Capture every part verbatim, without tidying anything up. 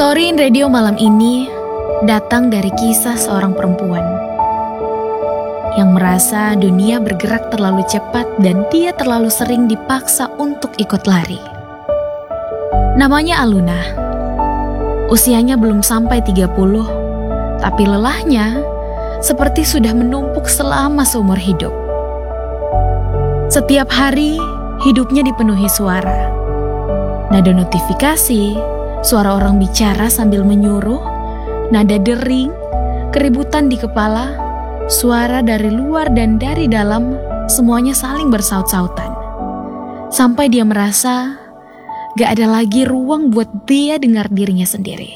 Story in Radio malam ini datang dari kisah seorang perempuan yang merasa dunia bergerak terlalu cepat dan dia terlalu sering dipaksa untuk ikut lari. Namanya Aluna. Usianya belum sampai tiga puluh, tapi lelahnya seperti sudah menumpuk selama seumur hidup. Setiap hari hidupnya dipenuhi suara. Nada notifikasi, suara orang bicara sambil menyuruh, nada dering, keributan di kepala, suara dari luar dan dari dalam, semuanya saling bersaut-sautan. Sampai dia merasa gak ada lagi ruang buat dia dengar dirinya sendiri.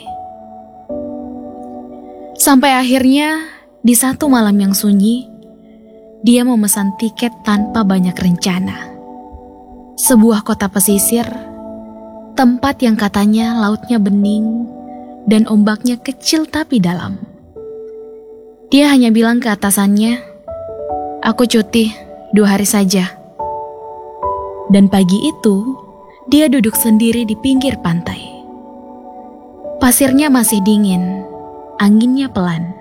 Sampai akhirnya, di satu malam yang sunyi, dia memesan tiket tanpa banyak rencana. Sebuah kota pesisir, tempat yang katanya lautnya bening dan ombaknya kecil tapi dalam. Dia hanya bilang ke atasannya, "Aku cuti dua hari saja." Dan pagi itu, dia duduk sendiri di pinggir pantai. Pasirnya masih dingin, anginnya pelan.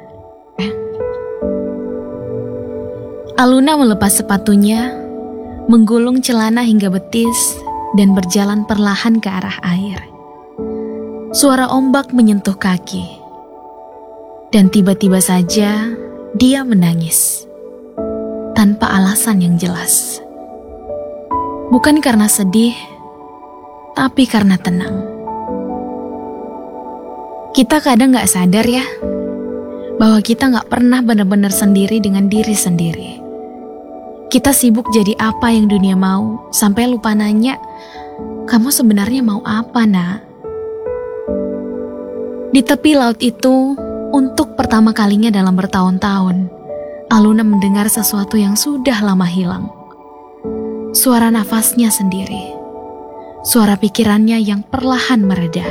Aluna melepas sepatunya, menggulung celana hingga betis, dan berjalan perlahan ke arah air. Suara ombak menyentuh kaki. Dan tiba-tiba saja dia menangis. Tanpa alasan yang jelas. Bukan karena sedih, tapi karena tenang. Kita kadang gak sadar ya, bahwa kita gak pernah benar-benar sendiri dengan diri sendiri. Kita sibuk jadi apa yang dunia mau, sampai lupa nanya, "Kamu sebenarnya mau apa, nak?" Di tepi laut itu, untuk pertama kalinya dalam bertahun-tahun, Aluna mendengar sesuatu yang sudah lama hilang. Suara nafasnya sendiri. Suara pikirannya yang perlahan mereda.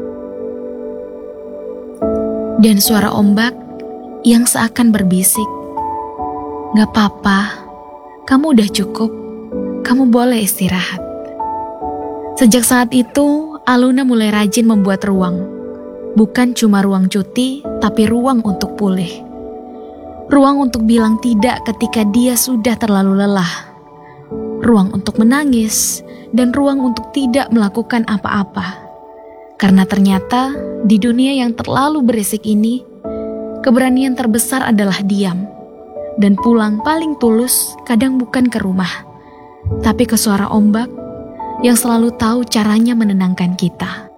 Dan suara ombak yang seakan berbisik, "Gak apa-apa, kamu udah cukup, kamu boleh istirahat." Sejak saat itu, Aluna mulai rajin membuat ruang. Bukan cuma ruang cuti, tapi ruang untuk pulih. Ruang untuk bilang tidak ketika dia sudah terlalu lelah. Ruang untuk menangis, dan ruang untuk tidak melakukan apa-apa. Karena ternyata, di dunia yang terlalu berisik ini, keberanian terbesar adalah diam. Dan pulang paling tulus kadang bukan ke rumah, tapi ke suara ombak yang selalu tahu caranya menenangkan kita.